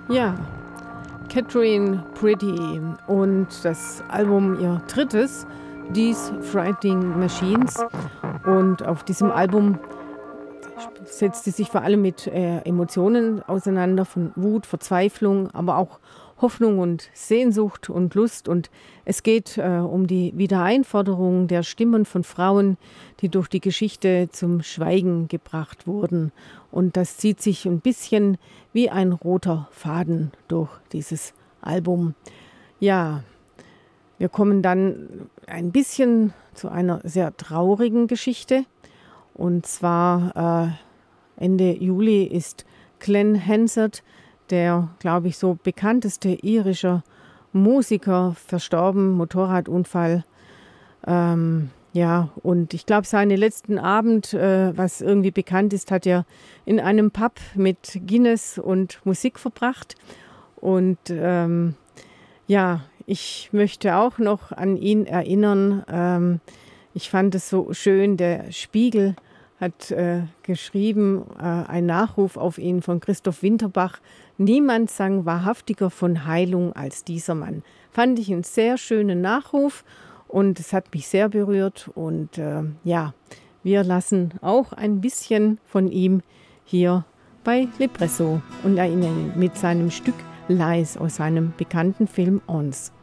Ja, Catherine Pretty und das Album, ihr drittes, These Frightening Machines. Und auf diesem Album setzt sie sich vor allem mit Emotionen auseinander, von Wut, Verzweiflung, aber auch Hoffnung und Sehnsucht und Lust. Und es geht um die Wiedereinforderung der Stimmen von Frauen, die durch die Geschichte zum Schweigen gebracht wurden. Und das zieht sich ein bisschen wie ein roter Faden durch dieses Album. Ja, wir kommen dann ein bisschen zu einer sehr traurigen Geschichte. Und zwar Ende Juli ist Glenn Hansard, der, glaube ich, so bekannteste irischer Musiker, verstorben, Motorradunfall. Ja, und ich glaube, seinen letzten Abend, was irgendwie bekannt ist, hat er in einem Pub mit Guinness und Musik verbracht. Und ja, ich möchte auch noch an ihn erinnern. Ich fand es so schön, der Spiegel hat geschrieben, ein Nachruf auf ihn von Christoph Winterbach. Niemand sang wahrhaftiger von Heilung als dieser Mann. Fand ich einen sehr schönen Nachruf und es hat mich sehr berührt. Und ja, wir lassen auch ein bisschen von ihm hier bei Lipresso und erinnern ihn mit seinem Stück Lies aus seinem bekannten Film Ons.